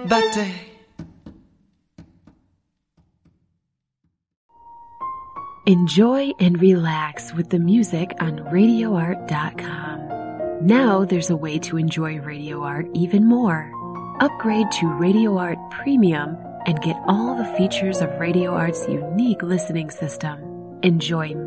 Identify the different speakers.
Speaker 1: Batte.
Speaker 2: Enjoy and relax with the music on RadioArt.com. Now there's a way to enjoy Radio Art even more. Upgrade to Radio Art Premium and get all the features of Radio Art's unique listening system. Enjoy